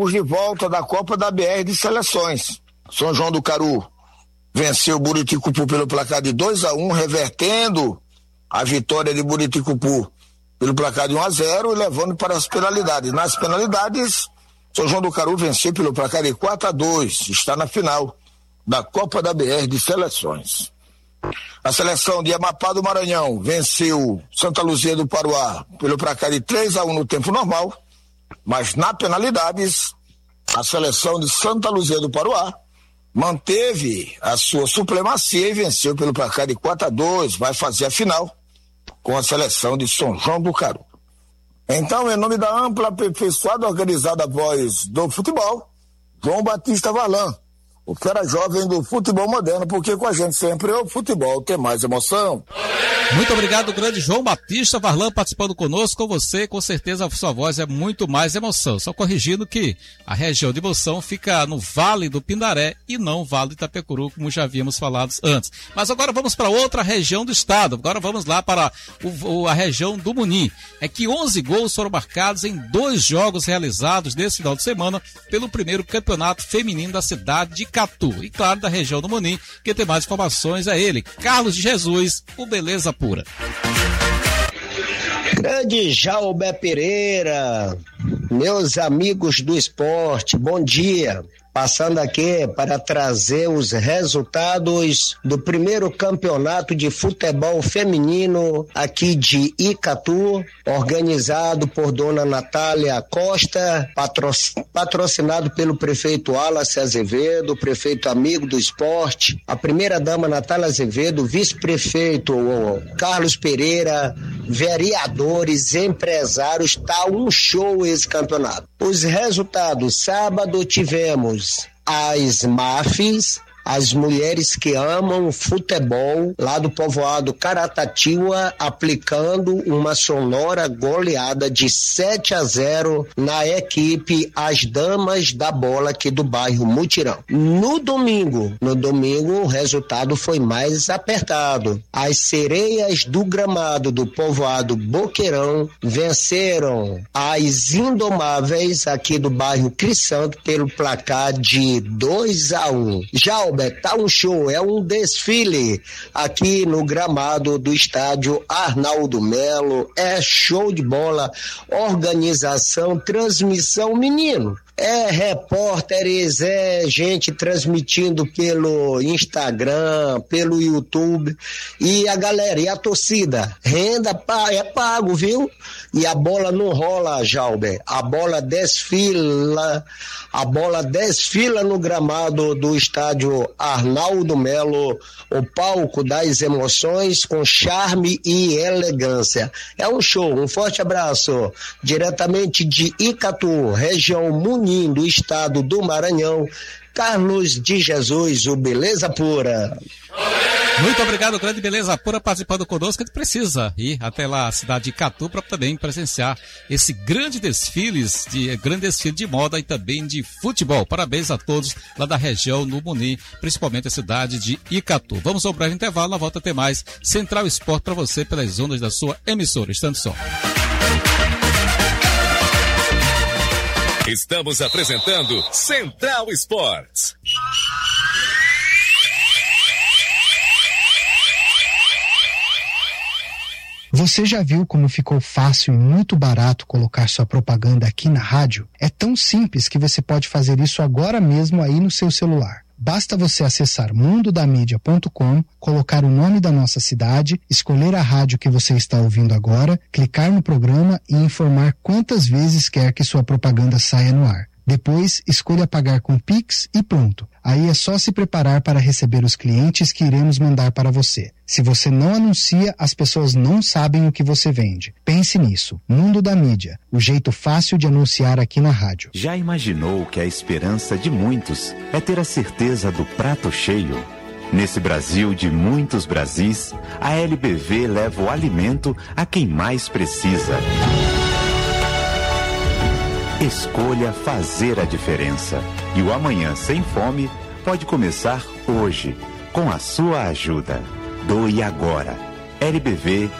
de volta da Copa da BR de Seleções. São João do Caru venceu o Buriticupu pelo placar de 2-1, revertendo a vitória de Buriticupu pelo placar de 1-0 e levando para as penalidades. Nas penalidades, São João do Caru venceu pelo placar de 4-2, está na final da Copa da BR de Seleções. A seleção de Amapá do Maranhão venceu Santa Luzia do Paruá pelo placar de 3-1 no tempo normal, mas na penalidades, a seleção de Santa Luzia do Paruá manteve a sua supremacia e venceu pelo placar de 4-2, vai fazer a final com a seleção de São João do Caru. Então, em nome da ampla, aperfeiçoada, organizada voz do futebol, João Batista Varlan, o cara jovem do futebol moderno, porque com a gente sempre o futebol tem mais emoção. Muito obrigado, grande João Batista Varlan, participando conosco. Com você, com certeza a sua voz é muito mais emoção. Só corrigindo que a região de emoção fica no Vale do Pindaré e não Vale do Itapecuru, como já havíamos falado antes. Mas agora vamos para outra região do estado. Agora vamos lá para a região do Munim. É que 11 gols foram marcados em 2 jogos realizados nesse final de semana pelo primeiro campeonato feminino da cidade de Catu. E claro, da região do Munim, quem tem mais informações é ele, Carlos de Jesus, o Beleza Pura. Grande Jalber Pereira, meus amigos do esporte, bom dia. Passando aqui para trazer os resultados do primeiro campeonato de futebol feminino aqui de Icatu, organizado por dona Natália Costa, patrocinado pelo prefeito Wallace Azevedo, prefeito amigo do esporte, a primeira dama Natália Azevedo, vice-prefeito Carlos Pereira, vereadores, empresários, tá um show esse campeonato. Os resultados, sábado tivemos as MAFs, as mulheres que amam futebol, lá do povoado Caratatiba, aplicando uma sonora goleada de 7-0 na equipe As Damas da Bola aqui do bairro Mutirão. No domingo o resultado foi mais apertado. As Sereias do Gramado do povoado Boqueirão venceram as Indomáveis aqui do bairro Crisanto pelo placar de 2-1. Já tá um show, é um desfile aqui no gramado do estádio Arnaldo Melo, é show de bola, organização, transmissão, menino. É repórteres, é gente transmitindo pelo Instagram, pelo YouTube, e a galera, e a torcida, renda é pago, viu? E a bola não rola, Jalber, a bola desfila no gramado do estádio Arnaldo Melo, o palco das emoções com charme e elegância. É um show, um forte abraço, diretamente de Icatu, região Munim, do estado do Maranhão, Carlos de Jesus, o Beleza Pura. Muito obrigado, grande Beleza Pura, participando conosco. A gente precisa ir até lá, a cidade de Catu, para também presenciar esse grande desfile de moda e também de futebol. Parabéns a todos lá da região no Munim, principalmente a cidade de Icatu. Vamos ao breve intervalo, na volta a ter mais Central Esporte para você pelas ondas da sua emissora. Estando só. Estamos apresentando Central Esportes. Você já viu como ficou fácil e muito barato colocar sua propaganda aqui na rádio? É tão simples que você pode fazer isso agora mesmo aí no seu celular. Basta você acessar mundodamídia.com, colocar o nome da nossa cidade, escolher a rádio que você está ouvindo agora, clicar no programa e informar quantas vezes quer que sua propaganda saia no ar. Depois, escolha pagar com Pix e pronto. Aí é só se preparar para receber os clientes que iremos mandar para você. Se você não anuncia, as pessoas não sabem o que você vende. Pense nisso. Mundo da Mídia, o jeito fácil de anunciar aqui na rádio. Já imaginou que a esperança de muitos é ter a certeza do prato cheio? Nesse Brasil de muitos Brasis, a LBV leva o alimento a quem mais precisa. Escolha fazer a diferença. E o amanhã sem fome pode começar hoje, com a sua ajuda. Doe agora. lbv.org.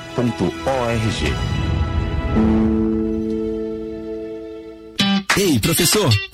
Ei, professor!